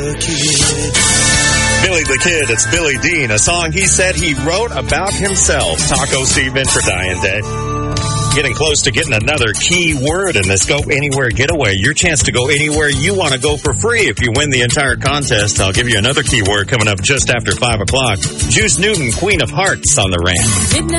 Billy the Kid, it's Billy Dean, a song he said he wrote about himself. Taco Steve in for Diane Day. Getting close to getting another key word in this Go Anywhere Getaway. Your chance to go anywhere you want to go for free. If you win the entire contest, I'll give you another key word coming up just after 5 o'clock. Juice Newton, Queen of Hearts on the Rant.